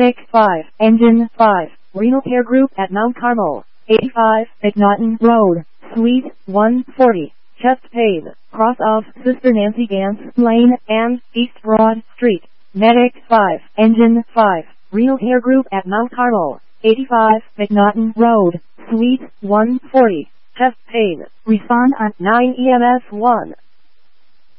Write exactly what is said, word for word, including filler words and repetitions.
Medic five, Engine five, Renal Care Group at Mount Carmel, eighty-five, McNaughton Road, Suite one forty, Chest Pain, cross of Sister Nancy Gans Lane and East Broad Street. Medic five, Engine five, Renal Care Group at Mount Carmel, eighty-five, McNaughton Road, Suite one forty, Chest Pain. Respond at nine E M S one.